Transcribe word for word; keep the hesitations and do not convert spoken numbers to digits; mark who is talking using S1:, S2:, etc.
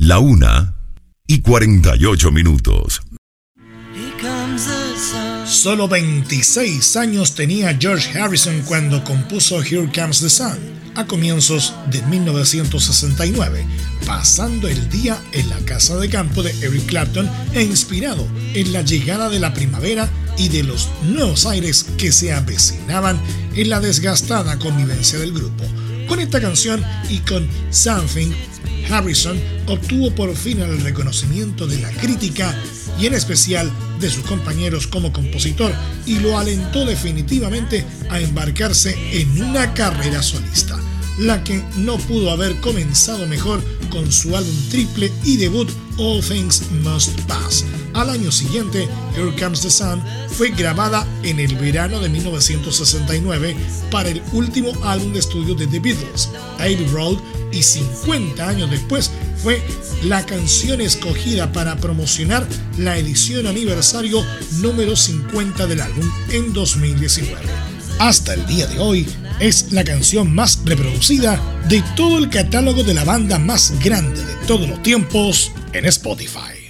S1: La una y cuarenta y ocho minutos.
S2: Solo veintiséis años tenía George Harrison cuando compuso Here Comes the Sun, a comienzos de mil novecientos sesenta y nueve, pasando el día en la casa de campo de Eric Clapton e inspirado en la llegada de la primavera y de los nuevos aires que se avecinaban en la desgastada convivencia del grupo. Con esta canción y con Something, Harrison obtuvo por fin el reconocimiento de la crítica y en especial de sus compañeros como compositor, y lo alentó definitivamente a embarcarse en una carrera solista, la que no pudo haber comenzado mejor con su álbum triple y debut All Things Must Pass. Al año siguiente, Here Comes the Sun fue grabada en el verano de mil novecientos sesenta y nueve para el último álbum de estudio de The Beatles, Abbey Road, y cincuenta años después fue la canción escogida para promocionar la edición aniversario número cincuenta del álbum en dos mil diecinueve. Hasta el día de hoy es la canción más reproducida de todo el catálogo de la banda más grande de todos los tiempos en Spotify.